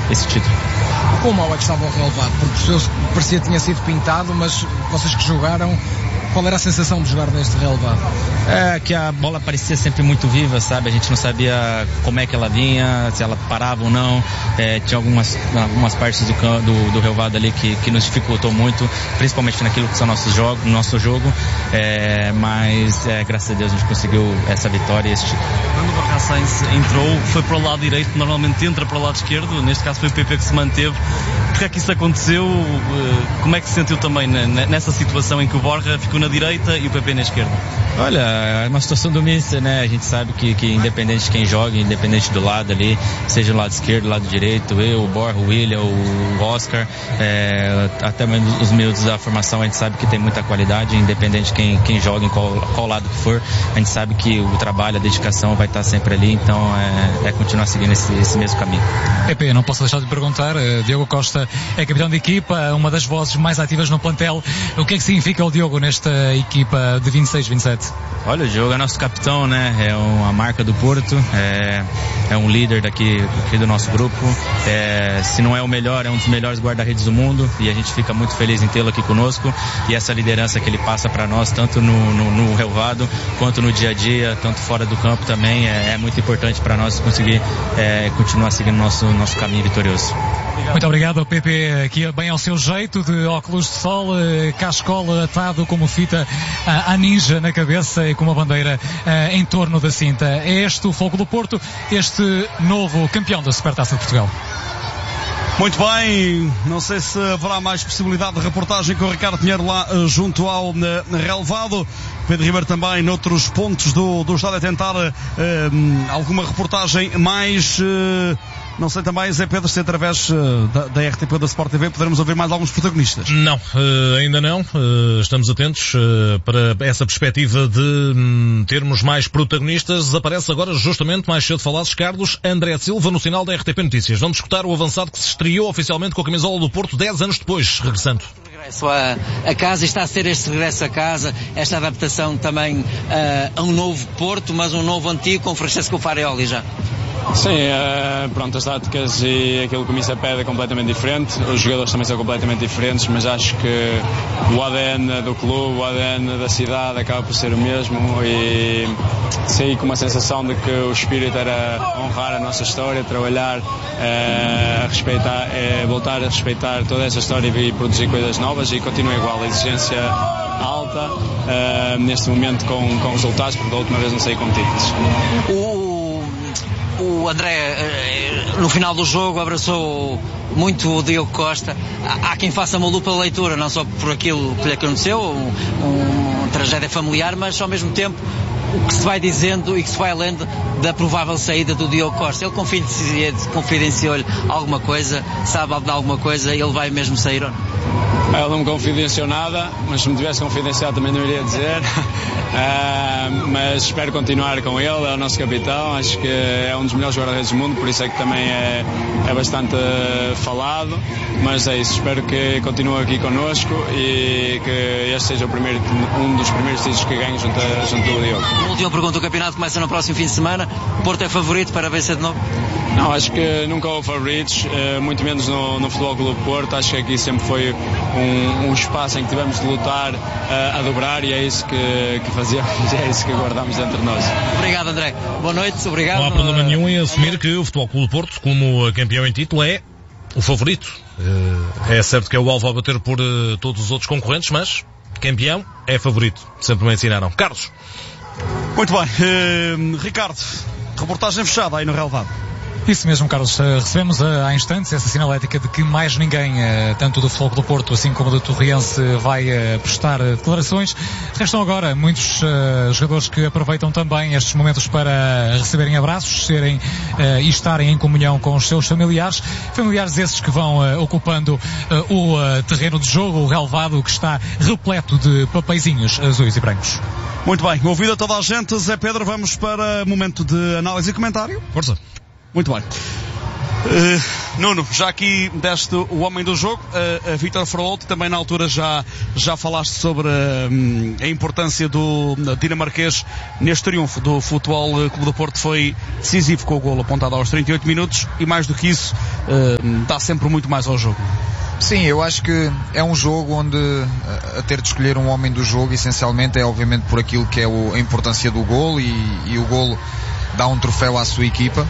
esse título. Quão mal é que estava o relevado? Porque parecia que tinha sido pintado, mas vocês que jogaram, qual era a sensação de jogar neste relevado? Que a bola parecia sempre muito viva, sabe? A gente não sabia como é que ela vinha, se ela parava ou não. Tinha algumas partes do relevado ali que nos dificultou muito, principalmente naquilo que são nosso jogo. Mas graças a Deus a gente conseguiu essa vitória e esse título. Quando o Barracense entrou, foi para o lado direito, normalmente entra para o lado esquerdo, neste caso foi o PP que se manteve. Porquê é que isso aconteceu? Como é que se sentiu também nessa situação em que o Borja ficou na direita e o PP na esquerda? Olha, é uma situação do míster, né? A gente sabe que independente de quem joga, independente do lado ali, seja o lado esquerdo, o lado direito, eu, o Borja, o William, o Oscar, até mesmo os miúdos da formação, a gente sabe que tem muita qualidade, independente de quem joga, em qual lado que for, a gente sabe que o trabalho, a dedicação vai estar sempre ali, então continuar seguindo esse mesmo caminho. PP, não posso deixar de perguntar, Diogo Costa é capitão de equipa, uma das vozes mais ativas no plantel. O que é que significa o Diogo nesta equipa de 26-27? Olha, o Diogo é nosso capitão, né? É uma marca do Porto, é um líder aqui do nosso grupo. Se não é o melhor, é um dos melhores guarda-redes do mundo e a gente fica muito feliz em tê-lo aqui conosco. E essa liderança que ele passa para nós, tanto no relvado quanto no dia a dia, tanto fora do campo também, é muito importante para nós conseguir continuar seguindo nosso caminho vitorioso. Muito obrigado ao PP, aqui bem ao seu jeito, de óculos de sol, cascola atado como fita à ninja na cabeça e com uma bandeira em torno da cinta. É este o Fogo do Porto, este novo campeão da Supertaça de Portugal. Muito bem, não sei se haverá mais possibilidade de reportagem com o Ricardo Pinheiro lá junto ao relevado. Pedro Ribeiro também noutros pontos do estádio a tentar alguma reportagem mais... Não sei também, Zé Pedro, se através da RTP ou da Sport TV poderemos ouvir mais alguns protagonistas. Não, ainda não. Estamos atentos para essa perspectiva de termos mais protagonistas. Aparece agora, justamente, mais cedo falados, Carlos André Silva no sinal da RTP Notícias. Vamos escutar o avançado que se estreou oficialmente com a camisola do Porto 10 anos depois, regressando. Regresso a casa, está a ser este regresso a casa, esta adaptação também a um novo Porto, mas um novo antigo, com Francesco Farioli já. Sim, pronto, as táticas e aquilo que o Missa pede é completamente diferente, os jogadores também são completamente diferentes, mas acho que o ADN do clube, o ADN da cidade acaba por ser o mesmo e saí com uma sensação de que o espírito era honrar a nossa história, trabalhar, respeitar, voltar a respeitar toda essa história e produzir coisas novas e continua igual, a exigência alta, neste momento com resultados, porque da última vez não saí com títulos. O André, no final do jogo, abraçou muito o Diogo Costa. Há quem faça uma dupla leitura, não só por aquilo que lhe aconteceu, uma tragédia familiar, mas ao mesmo tempo o que se vai dizendo e que se vai lendo da provável saída do Diogo Costa. Ele confidenciou-lhe alguma coisa, sabe de alguma coisa, ele vai mesmo sair ou não? Ele não me confidenciou nada, mas se me tivesse confidenciado também não iria dizer. Mas espero continuar com ele, é o nosso capitão, acho que é um dos melhores guarda-redes do mundo, por isso é que também é bastante falado, mas é isso, espero que continue aqui connosco e que este seja um dos primeiros títulos que ganho junto ao Diogo. Última pergunta, o campeonato começa no próximo fim de semana, o Porto é favorito para vencer de novo? Não, acho que nunca houve favoritos, muito menos no Futebol Clube Porto. Acho que aqui sempre foi um espaço em que tivemos de lutar a dobrar e é isso que fazíamos, é isso que guardamos dentro de nós. Obrigado, André. Boa noite, obrigado. Não há problema nenhum em assumir que o Futebol Clube Porto, como campeão em título, é o favorito. É certo que é o alvo a bater por todos os outros concorrentes, mas campeão é favorito. Sempre me ensinaram. Carlos. Muito bem. Ricardo, reportagem fechada aí no relevado. Isso mesmo, Carlos. Recebemos há instantes essa sinalética de que mais ninguém, tanto do Futebol do Porto assim como do Torriense, vai prestar declarações. Restam agora muitos jogadores que aproveitam também estes momentos para receberem abraços, e estarem em comunhão com os seus familiares. Familiares esses que vão ocupando o terreno de jogo, o relevado, que está repleto de papeizinhos azuis e brancos. Muito bem. Ouvido a toda a gente, Zé Pedro, vamos para momento de análise e comentário. Força. Muito bem. Nuno, já aqui deste o homem do jogo, Vítor Froholt, também na altura já falaste sobre a importância do dinamarquês neste triunfo do Futebol Clube do Porto. Foi decisivo com o golo apontado aos 38 minutos e mais do que isso, dá sempre muito mais ao jogo. Sim, eu acho que é um jogo onde a ter de escolher um homem do jogo essencialmente é obviamente por aquilo que é a importância do golo e o golo dá um troféu à sua equipa.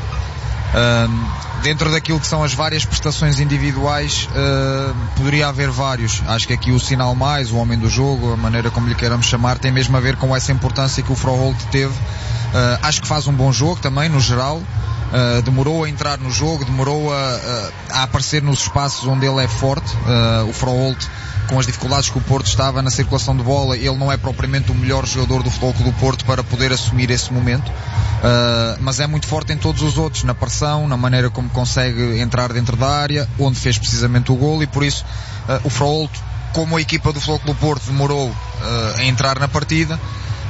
Dentro daquilo que são as várias prestações individuais, poderia haver vários. Acho que aqui o sinal mais, o homem do jogo, a maneira como lhe queiramos chamar, tem mesmo a ver com essa importância que o Froholt teve. Acho que faz um bom jogo também, no geral. Demorou a entrar no jogo, demorou a aparecer nos espaços onde ele é forte. O Froholt, com as dificuldades que o Porto estava na circulação de bola, ele não é propriamente o melhor jogador do Futebol Clube do Porto para poder assumir esse momento, mas é muito forte em todos os outros, na pressão, na maneira como consegue entrar dentro da área, onde fez precisamente o golo, e por isso o Froholt, como a equipa do Futebol Clube do Porto demorou a entrar na partida,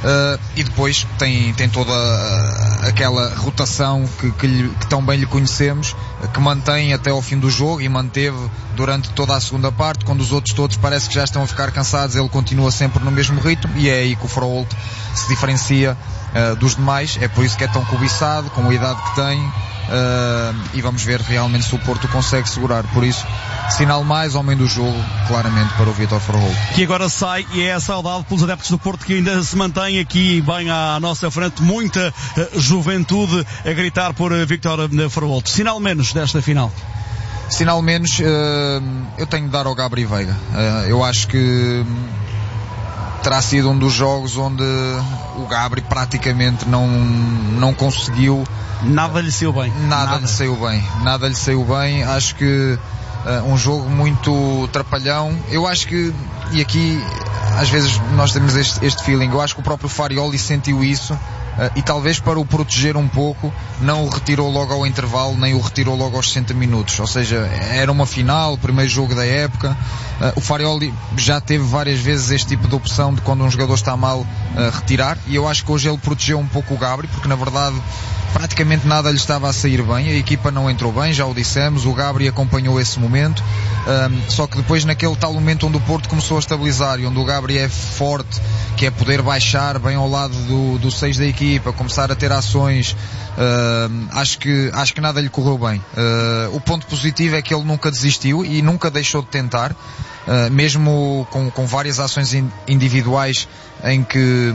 e depois tem toda aquela rotação que tão bem lhe conhecemos, que mantém até ao fim do jogo e manteve durante toda a segunda parte. Quando os outros todos parece que já estão a ficar cansados, ele continua sempre no mesmo ritmo, e é aí que o Froholt se diferencia dos demais. É por isso que é tão cobiçado, com a idade que tem, e vamos ver realmente se o Porto consegue segurar. Por isso, sinal mais, homem do jogo, claramente, para o Vítor Froholt. Que agora sai e é saudado pelos adeptos do Porto, que ainda se mantém aqui bem à nossa frente, muita juventude a gritar por Vítor Froholt. Sinal menos desta final? Sinal menos, eu tenho de dar ao Gabri Veiga. Eu acho que terá sido um dos jogos onde o Gabri praticamente não conseguiu. Nada lhe saiu bem. Nada lhe saiu bem. Acho que um jogo muito trapalhão. Eu acho que, e aqui às vezes nós temos este feeling, eu acho que o próprio Farioli sentiu isso, e talvez para o proteger um pouco não o retirou logo ao intervalo, nem o retirou logo aos 60 minutos, ou seja, era uma final, o primeiro jogo da época. O Farioli já teve várias vezes este tipo de opção de quando um jogador está mal retirar, e eu acho que hoje ele protegeu um pouco o Gabri, porque na verdade praticamente nada lhe estava a sair bem, a equipa não entrou bem, já o dissemos, o Gabri acompanhou esse momento, só que depois naquele tal momento onde o Porto começou a estabilizar e onde o Gabri é forte, que é poder baixar bem ao lado do 6 da equipa, começar a ter ações, acho que nada lhe correu bem. O ponto positivo é que ele nunca desistiu e nunca deixou de tentar, mesmo com várias ações individuais em que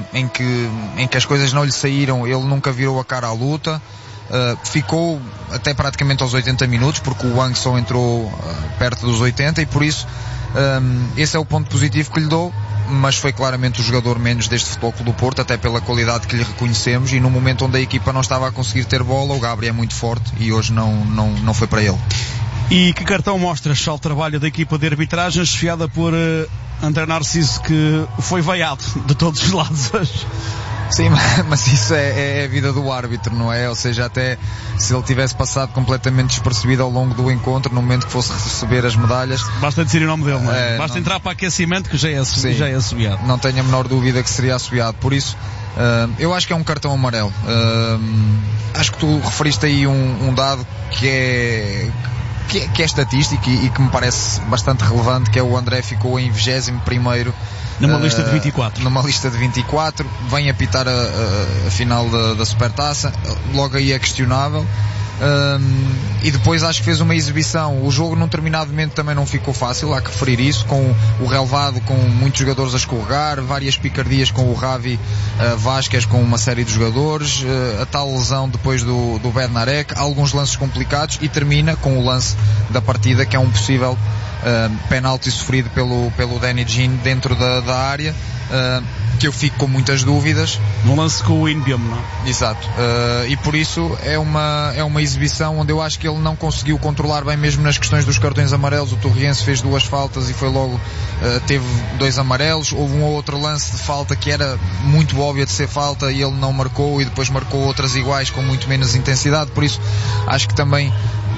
as coisas não lhe saíram, ele nunca virou a cara à luta. Ficou até praticamente aos 80 minutos, porque o Wang só entrou perto dos 80, e por isso esse é o ponto positivo que lhe dou, mas foi claramente o jogador menos deste Futebol Clube do Porto, até pela qualidade que lhe reconhecemos, e no momento onde a equipa não estava a conseguir ter bola, o Gabri é muito forte e hoje não foi para ele. E que cartão mostras ao trabalho da equipa de arbitragem, chefiada por André Narciso, que foi vaiado de todos os lados hoje? Sim, mas isso é a vida do árbitro, não é? Ou seja, até se ele tivesse passado completamente despercebido ao longo do encontro, no momento que fosse receber as medalhas, basta dizer o nome dele, não é? Basta entrar para aquecimento que já é assobiado. Não tenho a menor dúvida que seria assobiado. Por isso, eu acho que é um cartão amarelo. Acho que tu referiste aí um dado que é estatístico e que me parece bastante relevante, que é o André ficou em 21º numa lista de 24. Numa lista de 24, vem apitar a final da Supertaça, logo aí é questionável. E depois acho que fez uma exibição. O jogo num determinado momento também não ficou fácil, há que referir isso, com o relevado, com muitos jogadores a escorregar, várias picardias com o Ravi Vázquez, com uma série de jogadores, a tal lesão depois do Bednarek, alguns lances complicados, e termina com o lance da partida, que é um possível penalti sofrido pelo Danny Jean dentro da área, que eu fico com muitas dúvidas. Um lance com o Inbiam, não é? Exato. E por isso é uma exibição onde eu acho que ele não conseguiu controlar bem, mesmo nas questões dos cartões amarelos. O Torriense fez 2 faltas e foi logo, teve 2 amarelos. Houve um ou outro lance de falta que era muito óbvio de ser falta e ele não marcou, e depois marcou outras iguais com muito menos intensidade. Por isso acho que também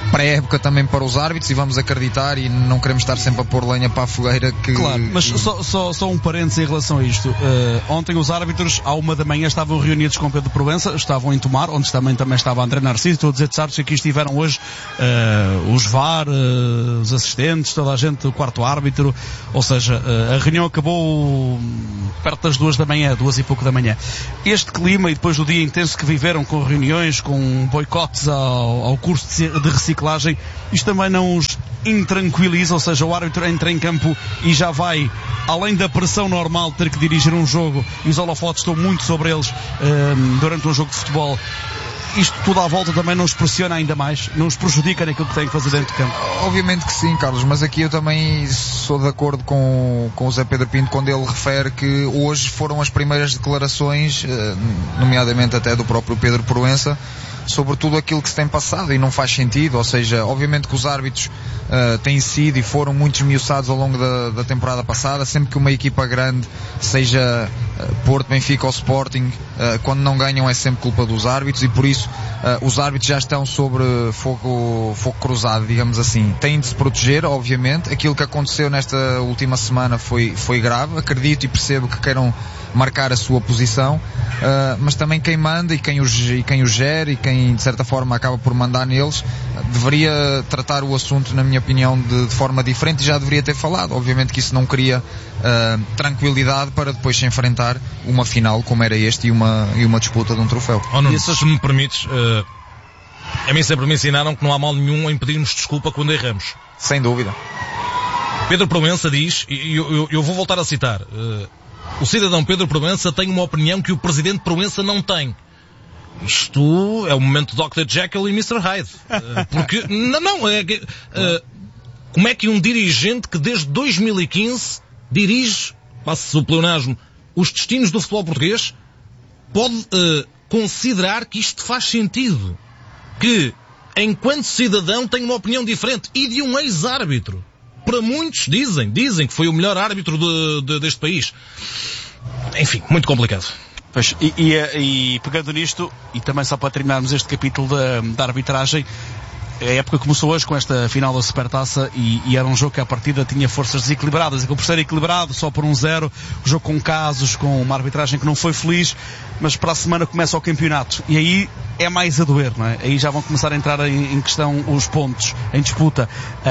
pré-época também para os árbitros, e vamos acreditar e não queremos estar sempre a pôr lenha para a fogueira que... Claro, mas só um parênteses em relação a isto. Ontem os árbitros à 1 da manhã estavam reunidos com Pedro Proença, estavam em Tomar, onde também estava André Narciso, todos estes árbitros que aqui estiveram hoje, os VAR, os assistentes, toda a gente, o quarto árbitro, ou seja, a reunião acabou perto das 2 da manhã, 2 e pouco da manhã. Este clima, e depois do dia intenso que viveram, com reuniões, com boicotes ao curso de reciclagem, isto também não os intranquiliza, ou seja, o árbitro entra em campo e já vai, além da pressão normal de ter que dirigir um jogo, e os holofotes estão muito sobre eles durante um jogo de futebol. Isto tudo à volta também não os pressiona ainda mais, não os prejudica naquilo que têm que fazer dentro de campo? Obviamente que sim, Carlos, mas aqui eu também sou de acordo com o Zé Pedro Pinto quando ele refere que hoje foram as primeiras declarações, nomeadamente até do próprio Pedro Proença, sobre tudo aquilo que se tem passado, e não faz sentido. Ou seja, obviamente que os árbitros têm sido e foram muito esmiuçados ao longo da temporada passada. Sempre que uma equipa grande, seja Porto, Benfica ou Sporting, quando não ganham é sempre culpa dos árbitros, e por isso os árbitros já estão sobre fogo cruzado, digamos assim. Têm de se proteger, obviamente. Aquilo que aconteceu nesta última semana foi grave. Acredito e percebo que queiram marcar a sua posição, mas também quem manda e quem os gera e quem de certa forma acaba por mandar neles deveria tratar o assunto, na minha opinião, de forma diferente, e já deveria ter falado. Obviamente que isso não cria tranquilidade para depois se enfrentar uma final como era este e uma disputa de um troféu. Nuno, se me permites, a mim sempre me ensinaram que não há mal nenhum em pedirmos desculpa quando erramos. Sem dúvida. Pedro Proença diz, e eu vou voltar a citar, o cidadão Pedro Proença tem uma opinião que o presidente Proença não tem. Isto é o momento Dr. Jekyll e Mr. Hyde. Porque, como é que um dirigente que desde 2015 dirige, passa-se o pleonasmo, os destinos do futebol português, pode considerar que isto faz sentido? Que, enquanto cidadão, tem uma opinião diferente, e de um ex-árbitro. Para muitos dizem que foi o melhor árbitro deste país. Enfim, muito complicado. Pois, e pegando nisto, e também só para terminarmos este capítulo da arbitragem, a época começou hoje com esta final da Supertaça e era um jogo que à partida tinha forças desequilibradas. Acabou por ser equilibrado, só por 1-0, o jogo com casos, com uma arbitragem que não foi feliz, mas para a semana começa o campeonato e aí é mais a doer, não é? Aí já vão começar a entrar em questão os pontos em disputa,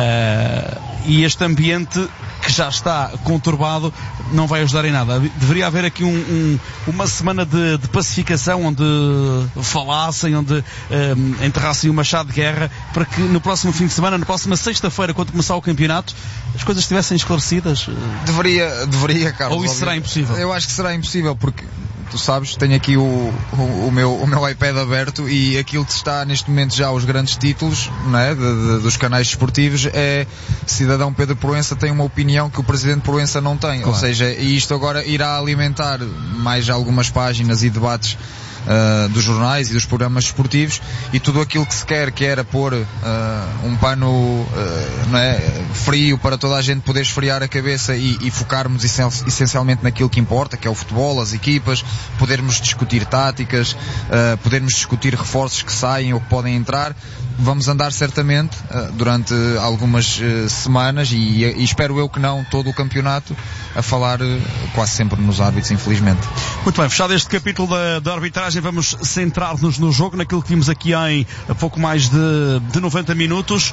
e este ambiente que já está conturbado não vai ajudar em nada. Deveria haver aqui uma semana de pacificação, onde falassem, onde enterrassem uma chá de guerra, para que no próximo fim de semana, na próxima sexta-feira, quando começar o campeonato, as coisas estivessem esclarecidas. Deveria, Carlos. Ou isso será impossível? Eu acho que será impossível, porque tu sabes, tenho aqui o meu iPad aberto, e aquilo que está neste momento já os grandes títulos, não é, dos canais desportivos, é cidadão Pedro Proença tem uma opinião que o presidente Proença não tem. Claro. Ou seja, e isto agora irá alimentar mais algumas páginas e debates dos jornais e dos programas desportivos, e tudo aquilo que se quer, que era pôr um pano não é, frio para toda a gente poder esfriar a cabeça e focarmos essencialmente naquilo que importa, que é o futebol, as equipas, podermos discutir táticas, podermos discutir reforços que saem ou que podem entrar. Vamos andar certamente durante algumas semanas, e espero eu que não todo o campeonato, a falar quase sempre nos árbitros, infelizmente. Muito bem, fechado este capítulo da arbitragem, vamos centrar-nos no jogo, naquilo que vimos aqui em pouco mais de 90 minutos.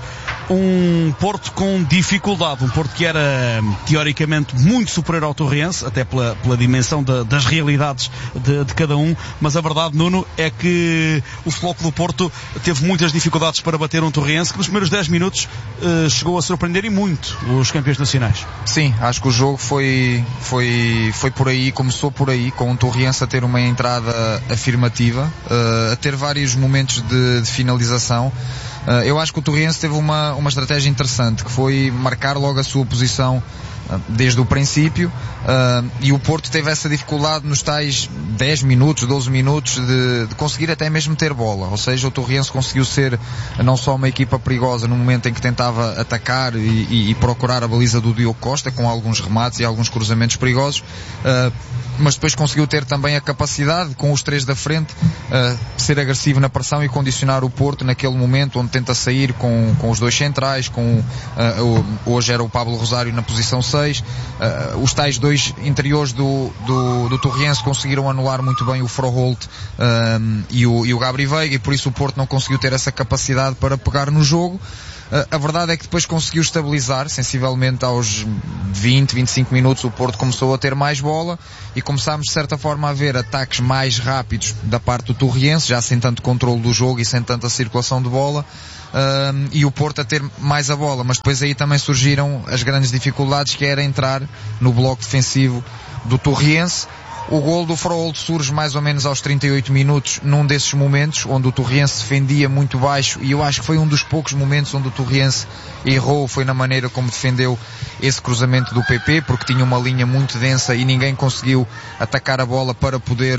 Um Porto com dificuldade, um Porto que era teoricamente muito superior ao Torriense, até pela dimensão das realidades de cada um, mas a verdade, Nuno, é que o Futebol Clube do Porto teve muitas dificuldades para bater um Torriense que nos primeiros 10 minutos chegou a surpreender e muito os campeões nacionais. Sim, acho que o jogo foi por aí, começou por aí, com o Torriense a ter uma entrada afirmativa, a ter vários momentos de finalização. Eu acho que o Torriense teve uma estratégia interessante, que foi marcar logo a sua posição desde o princípio, e o Porto teve essa dificuldade nos tais 10 minutos, 12 minutos de conseguir até mesmo ter bola. Ou seja, o Torriense conseguiu ser não só uma equipa perigosa no momento em que tentava atacar e procurar a baliza do Diogo Costa, com alguns remates e alguns cruzamentos perigosos, mas depois conseguiu ter também a capacidade, com os 3 da frente, ser agressivo na pressão e condicionar o Porto naquele momento onde tenta sair com os 2 centrais, hoje era o Pablo Rosário na posição 6, os tais 2 interiores do Torriense conseguiram anular muito bem o Froholt e o Gabri Veiga, e por isso o Porto não conseguiu ter essa capacidade para pegar no jogo. A verdade é que depois conseguiu estabilizar, sensivelmente aos 20, 25 minutos o Porto começou a ter mais bola e começámos de certa forma a ver ataques mais rápidos da parte do Torriense, já sem tanto controle do jogo e sem tanta circulação de bola, e o Porto a ter mais a bola, mas depois aí também surgiram as grandes dificuldades, que era entrar no bloco defensivo do Torriense. O gol do Froholt surge mais ou menos aos 38 minutos, num desses momentos onde o Torriense defendia muito baixo, e eu acho que foi um dos poucos momentos onde o Torriense errou, foi na maneira como defendeu esse cruzamento do PP, porque tinha uma linha muito densa e ninguém conseguiu atacar a bola para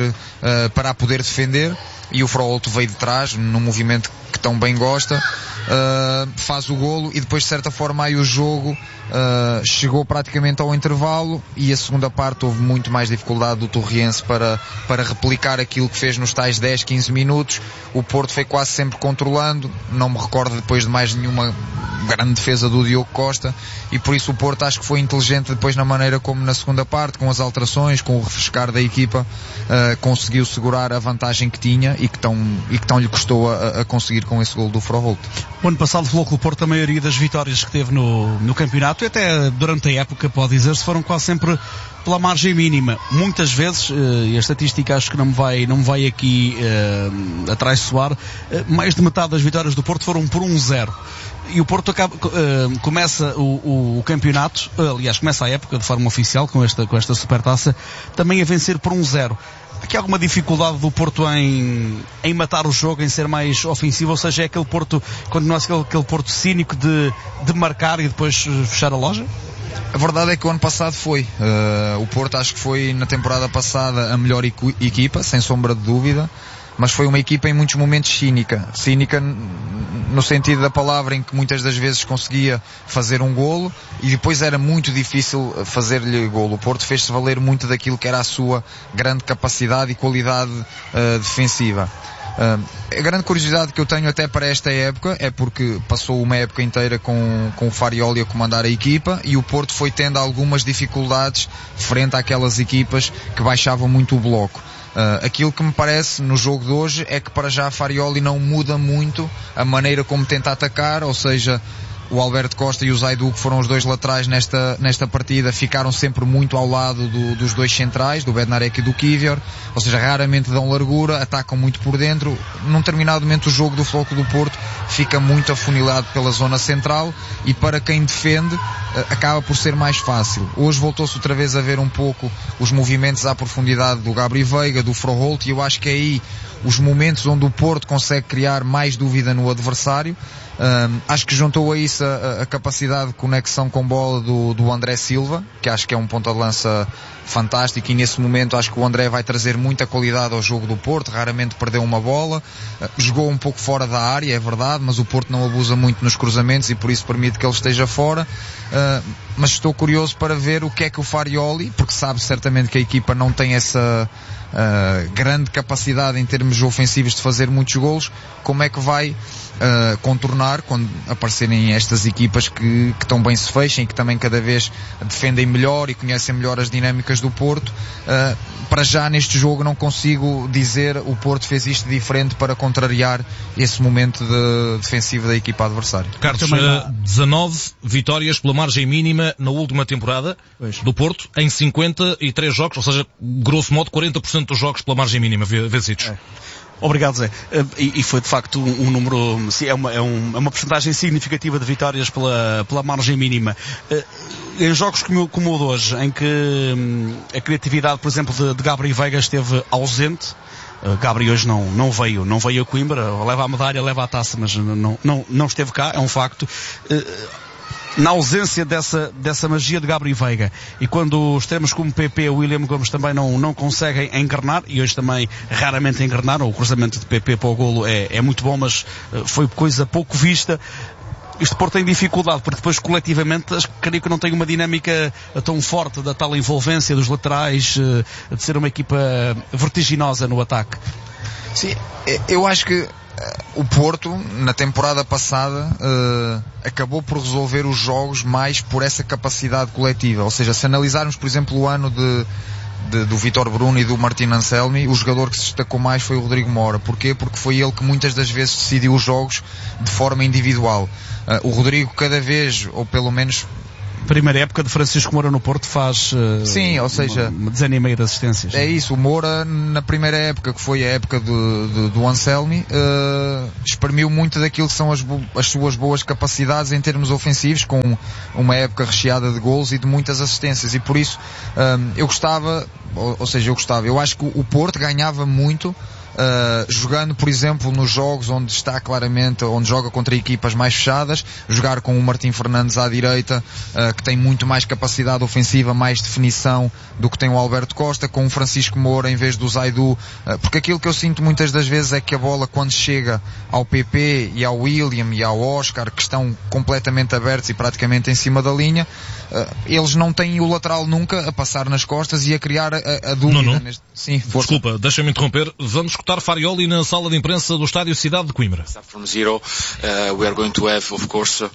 a poder defender, e o Froholt veio de trás, num movimento que tão bem gosta, faz o golo, e depois de certa forma aí o jogo chegou praticamente ao intervalo, e a segunda parte houve muito mais dificuldade do Torriense para replicar aquilo que fez nos tais 10, 15 minutos. O Porto foi quase sempre controlando, não me recordo depois de mais nenhuma grande defesa do Diogo Costa, e por isso o Porto acho que foi inteligente depois na maneira como na segunda parte, com as alterações, com o refrescar da equipa, conseguiu segurar a vantagem que tinha e que tão lhe custou a conseguir com esse gol do Froholt. O ano passado o Futebol Clube do Porto, a maioria das vitórias que teve no campeonato e até durante a época, pode dizer-se, foram quase sempre pela margem mínima. Muitas vezes, e a estatística acho que não me vai aqui atraiçoar, mais de metade das vitórias do Porto foram por 1-0. E o Porto começa o campeonato, aliás, começa a época de forma oficial com esta supertaça, também a vencer por 1-0. Aqui há alguma dificuldade do Porto em matar o jogo, em ser mais ofensivo, ou seja, é aquele Porto, continua a ser aquele Porto cínico de marcar e depois fechar a loja? A verdade é que o ano passado foi. O Porto acho que foi na temporada passada a melhor equipa, sem sombra de dúvida, mas foi uma equipa em muitos momentos cínica no sentido da palavra, em que muitas das vezes conseguia fazer um golo e depois era muito difícil fazer-lhe golo. O Porto fez-se valer muito daquilo que era a sua grande capacidade e qualidade defensiva. A grande curiosidade que eu tenho até para esta época é porque passou uma época inteira com o Farioli a comandar a equipa, e o Porto foi tendo algumas dificuldades frente àquelas equipas que baixavam muito o bloco. Aquilo que me parece no jogo de hoje é que para já Farioli não muda muito a maneira como tenta atacar, ou seja, o Alberto Costa e o Zaidu, que foram os 2 laterais nesta partida, ficaram sempre muito ao lado dos 2 centrais, do Bednarek e do Kivior, ou seja, raramente dão largura, atacam muito por dentro. Num determinado momento o jogo do Futebol Clube do Porto fica muito afunilado pela zona central, e para quem defende acaba por ser mais fácil. Hoje voltou-se outra vez a ver um pouco os movimentos à profundidade do Gabri Veiga, do Froholt, e eu acho que é aí os momentos onde o Porto consegue criar mais dúvida no adversário. Acho que juntou a isso a capacidade de conexão com bola do André Silva, que acho que é um ponta de lança fantástico, e nesse momento acho que o André vai trazer muita qualidade ao jogo do Porto. Raramente perdeu uma bola, jogou um pouco fora da área, é verdade, mas o Porto não abusa muito nos cruzamentos e por isso permite que ele esteja fora. Mas estou curioso para ver o que é que o Farioli, porque sabe certamente que a equipa não tem essa grande capacidade em termos ofensivos de fazer muitos golos, como é que vai contornar quando aparecerem estas equipas que tão bem se fechem e que também cada vez defendem melhor e conhecem melhor as dinâmicas do Porto. Para já neste jogo não consigo dizer o Porto fez isto diferente para contrariar esse momento defensivo da equipa adversária. Carlos, 19 vitórias pela margem mínima na última temporada do Porto em 53 jogos, ou seja, grosso modo 40% dos jogos pela margem mínima vencidos. Obrigado, Zé. E foi de facto um número, é uma porcentagem significativa de vitórias pela margem mínima. Em jogos como o de hoje, em que a criatividade, por exemplo, de Gabri Veiga esteve ausente, Gabri hoje não veio a Coimbra, leva a medalha, leva a taça, mas não esteve cá, é um facto. Na ausência dessa magia de Gabri Veiga, e quando extremos como PP, o William Gomes também não conseguem engrenar, e hoje também raramente engrenaram, o cruzamento de PP para o golo é muito bom, mas foi coisa pouco vista. este Porto tem dificuldade, porque depois coletivamente creio que não tem uma dinâmica tão forte da tal envolvência dos laterais, de ser uma equipa vertiginosa no ataque. Sim, eu acho que o Porto, na temporada passada, acabou por resolver os jogos mais por essa capacidade coletiva. Ou seja, se analisarmos, por exemplo, o ano do Vítor Bruno e do Martín Anselmi, o jogador que se destacou mais foi o Rodrigo Moura. Porquê? Porque foi ele que muitas das vezes decidiu os jogos de forma individual. O Rodrigo cada vez, ou pelo menos... Primeira época de Francisco Moura no Porto faz sim, ou seja, uma dezena e meia de assistências. É isso, o Moura na primeira época, que foi a época do Anselmi, exprimiu muito daquilo que são as suas boas capacidades em termos ofensivos, com uma época recheada de golos e de muitas assistências, e por isso eu acho que o Porto ganhava muito jogando, por exemplo, nos jogos onde joga contra equipas mais fechadas, jogar com o Martim Fernandes à direita, que tem muito mais capacidade ofensiva, mais definição do que tem o Alberto Costa, com o Francisco Moura em vez do Zaidu, porque aquilo que eu sinto muitas das vezes é que a bola, quando chega ao PP e ao William e ao Oscar, que estão completamente abertos e praticamente em cima da linha, eles não têm o lateral nunca a passar nas costas e a criar a dúvida. Sim, desculpa, deixa-me interromper. Vamos escutar Farioli na sala de imprensa do estádio Cidade de Coimbra. From zero, we are going to have, of course,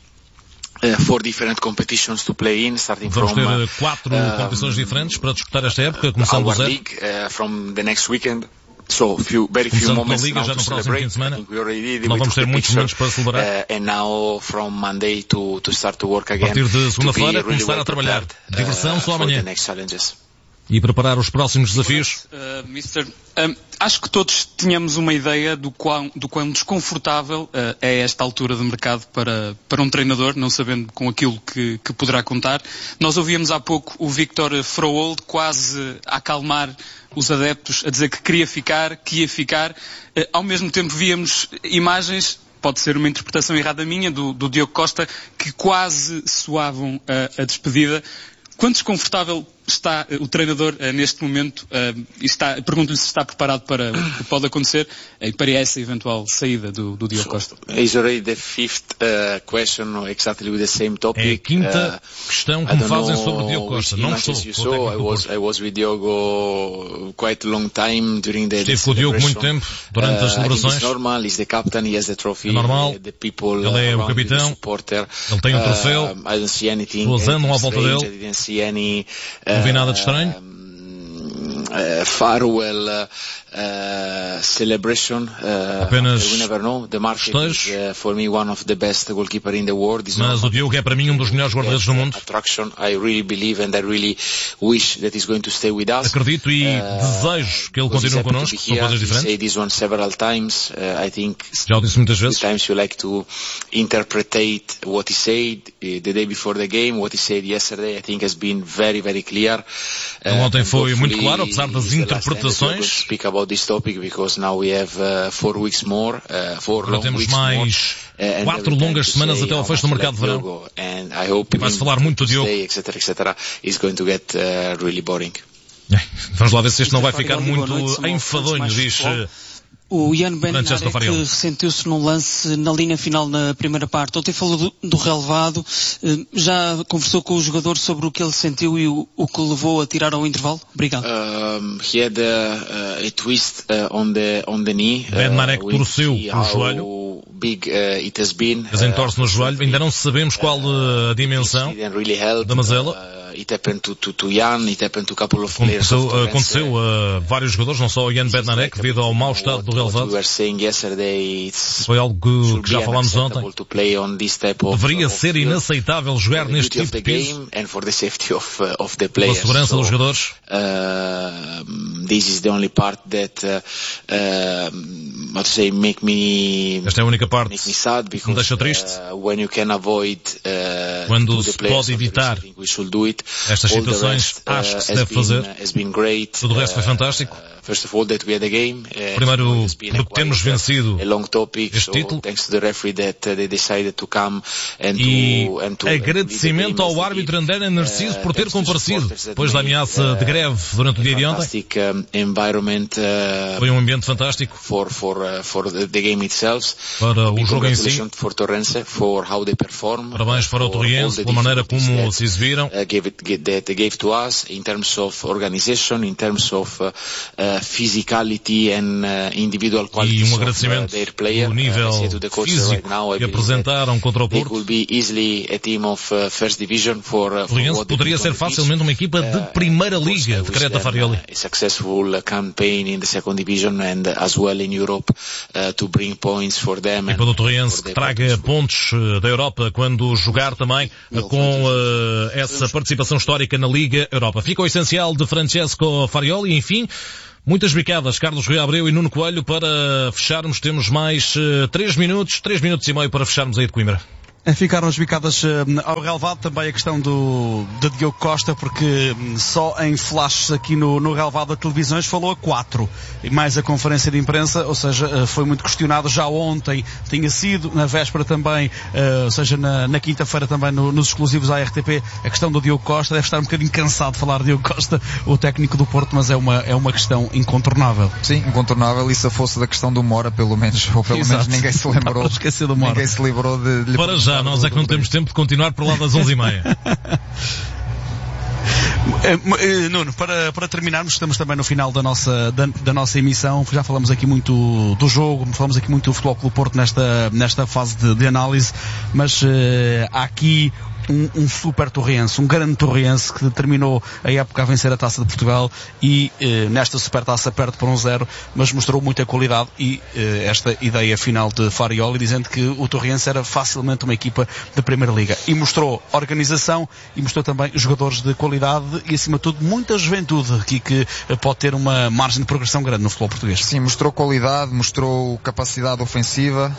4 different competitions to play in, starting Vamos from ter 4 competições diferentes para disputar esta época, começando do zero. League, from the next weekend. So very few moments Liga, now já to no próximo celebrate. fim de semana. Não Não vamos ter muitos momentos para celebrar. And now from Monday to start to work again. A partir de segunda-feira, really começar a trabalhar. Diversão só amanhã. E preparar os próximos desafios. Mister, acho que todos tínhamos uma ideia do quão desconfortável é esta altura de mercado para um treinador, não sabendo com aquilo que poderá contar. Nós ouvíamos há pouco o Victor Froholt quase a acalmar os adeptos, a dizer que queria ficar, que ia ficar. Ao mesmo tempo víamos imagens, pode ser uma interpretação errada minha, do Diogo Costa, que quase soavam a despedida. Quão desconfortável está o treinador neste momento? Pergunto-lhe se está preparado para o que pode acontecer e para essa eventual saída do Diogo Costa. It's already the fifth question, exactly with the same topic. É a quinta questão que me fazem sobre o Diogo Costa. Não estou. I was with Diogo quite a long time during the Estive com o Diogo muito tempo durante as celebrações. It's normal, he's the captain, he has the trophy. É normal. The people ele é o capitão. Ele tem um troféu. I don't see anything. Pessoas andam à volta dele. Não vi nada de estranho. Farewell celebration. Apenas we never know. The market is for me one of the best goalkeeper in the world. Mas o Diogo é para mim um dos melhores guarda-redes do mundo. Attraction. I really believe and I really wish that he's going to stay with us. Acredito e desejo que ele continue connosco. São coisas diferentes. This one several times. I think já o disse muitas vezes. Sometimes you like to interpret what he said the day before the game, what he said yesterday. I think has been very, very clear. Ontem foi muito claro, apesar das interpretações. Speak about this topic because now we have 4 weeks more, 4 long temos weeks mais 4 longas semanas até ao fecho do mercado de verão. E vai-se falar muito do Diogo. etc. Is going to get really boring. Vamos lá ver se isto não vai ficar muito enfadonho, diz o Jan Bednarek, que ressentiu-se num lance na linha final na primeira parte. Ontem falou do relevado. Já conversou com o jogador sobre o que ele sentiu e o que o levou a tirar ao intervalo? Obrigado. He had a twist on the knee. Bednarek torceu o joelho. Big it has been. Mas entorce no joelho. Ainda não sabemos qual a dimensão da mazela. It happened to Jan, it happened to a couple of players. Aconteceu a vários jogadores, não só ao Jan Bednarek, devido ao mau estado do relevado. Foi algo que já falámos ontem. Deveria ser inaceitável jogar neste tipo de piso. Pela segurança dos jogadores. This is the only part that esta é a única parte que me deixa triste. Quando se pode evitar estas situações, acho que se deve fazer. Tudo o resto foi fantástico. Primeiro, porque temos vencido este título. E agradecimento ao árbitro André Narciso por ter comparecido depois da ameaça de greve durante o dia de ontem. Foi um ambiente fantástico the game itself. Para o jogo em si. For Torrense for how they perform. Parabéns para o Torriense pela maneira como se exibiram. Gave to us in terms of organization, in terms of physicality and individual qualities of their player. O nível físico que apresentaram contra o Porto. Will be easily a team of first division for Torriense poderia ser facilmente uma equipa de primeira liga de Creta Farioli. A successful campaign in the second division and as well in Europe to bring points for them. E para o Torriense que traga pontos da Europa quando jogar também com essa participação histórica na Liga Europa. Fica o essencial de Francesco Farioli e, enfim, muitas bicadas, Carlos Rui Abreu e Nuno Coelho, para fecharmos. Temos mais 3 minutos e meio para fecharmos aí de Coimbra. Ficaram as bicadas ao relevado, também a questão de Diogo Costa, porque só em flashes aqui no relevado da televisões falou a 4, e mais a conferência de imprensa, ou seja, foi muito questionado. Já ontem tinha sido, na véspera também, ou seja, na quinta-feira também nos exclusivos à RTP, a questão do Diogo Costa. Deve estar um bocadinho cansado de falar de Diogo Costa, o técnico do Porto, mas é uma questão incontornável. Sim, incontornável, e se fosse da questão do Mora, pelo menos menos ninguém se lembrou. Esquecer do Mora. Ninguém se livrou de lhe para já. Nós é que não temos tempo de continuar por lá das 11h30. Nuno, para terminarmos, estamos também no final da nossa emissão. Já falamos aqui muito do jogo, falamos aqui muito do Futebol Clube Porto nesta fase de análise, mas há aqui um super torriense, um grande torriense que terminou a época a vencer a Taça de Portugal e nesta supertaça perde por 1-0, mas mostrou muita qualidade e esta ideia final de Farioli, dizendo que o Torriense era facilmente uma equipa da Primeira Liga, e mostrou organização e mostrou também jogadores de qualidade e, acima de tudo, muita juventude aqui que pode ter uma margem de progressão grande no futebol português. Sim, mostrou qualidade, mostrou capacidade ofensiva,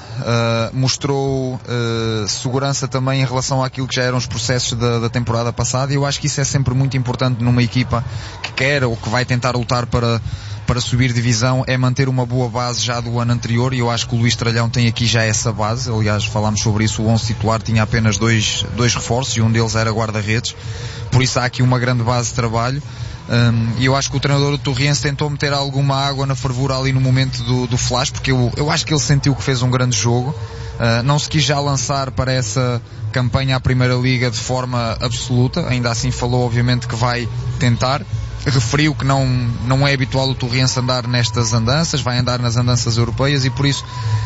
mostrou segurança também em relação àquilo que já eram os processos da temporada passada, e eu acho que isso é sempre muito importante numa equipa que quer ou que vai tentar lutar para subir divisão, é manter uma boa base já do ano anterior, e eu acho que o Luís Tralhão tem aqui já essa base. Aliás, falámos sobre isso, o 11 titular tinha apenas dois reforços e um deles era guarda-redes, por isso há aqui uma grande base de trabalho. E eu acho que o treinador do Torriense tentou meter alguma água na fervura ali no momento do flash, porque eu acho que ele sentiu que fez um grande jogo. Não se quis já lançar para essa campanha à Primeira Liga de forma absoluta, ainda assim falou obviamente que vai tentar. Referiu que não é habitual o Torriense andar nestas andanças, vai andar nas andanças europeias, e por isso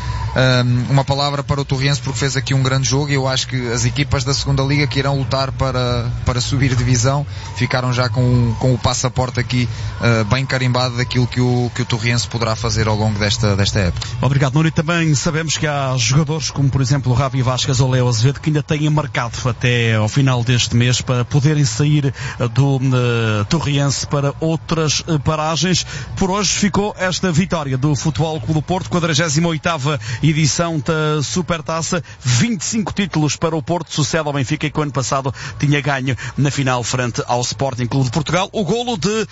uma palavra para o Torriense, porque fez aqui um grande jogo, e eu acho que as equipas da segunda liga que irão lutar para subir divisão ficaram já com o passaporte aqui bem carimbado daquilo que o Torriense poderá fazer ao longo desta época. Obrigado, Nuno. E também sabemos que há jogadores como, por exemplo, o Ravi Vasquez ou Leo Azevedo, que ainda têm marcado até ao final deste mês para poderem sair do Torriense para outras paragens. Por hoje ficou esta vitória do Futebol Clube do Porto, 48ª edição da Supertaça, 25 títulos para o Porto, sucede ao Benfica, que o ano passado tinha ganho na final frente ao Sporting Clube de Portugal. O golo de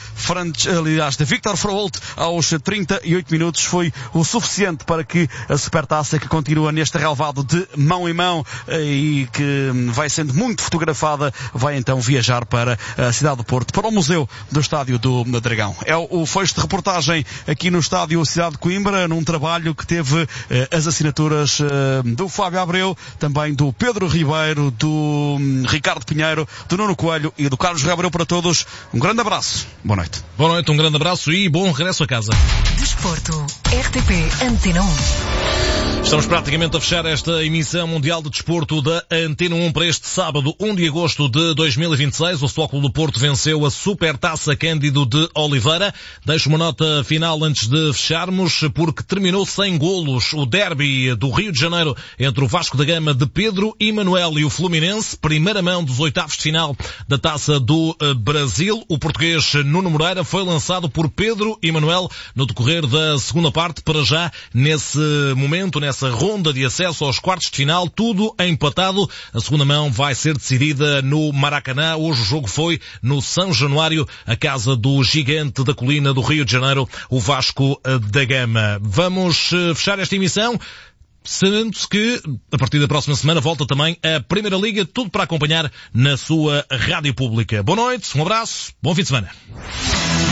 Viktor Froholt aos 38 minutos foi o suficiente para que a Supertaça, que continua neste relevado de mão em mão e que vai sendo muito fotografada, vai então viajar para a cidade do Porto, para o Museu do Estádio do Dragão. É o fecho de reportagem aqui no Estádio Cidade de Coimbra, num trabalho que teve as assinaturas do Fábio Abreu, também do Pedro Ribeiro, do Ricardo Pinheiro, do Nuno Coelho e do Carlos Rui Abreu. Para todos, um grande abraço. Boa noite. Boa noite, um grande abraço e bom regresso a casa. Desporto, RTP Antena 1. Estamos praticamente a fechar esta emissão mundial de desporto da Antena 1 para este sábado, 1 de agosto de 2026. O Futebol Clube do Porto venceu a Supertaça Cândido de Oliveira. Deixo uma nota final antes de fecharmos, porque terminou sem golos o derby do Rio de Janeiro entre o Vasco da Gama de Pedro e Manuel e o Fluminense, primeira mão dos oitavos de final da Taça do Brasil. O português Nuno Moreira foi lançado por Pedro e Manuel no decorrer da segunda parte. Para já, nesse momento, nessa ronda de acesso aos quartos de final, tudo empatado. A segunda mão vai ser decidida no Maracanã. Hoje o jogo foi no São Januário, a casa do gigante da colina do Rio de Janeiro, o Vasco da Gama. Vamos fechar esta emissão sabendo-se que a partir da próxima semana volta também a Primeira Liga, tudo para acompanhar na sua rádio pública. Boa noite, um abraço, bom fim de semana.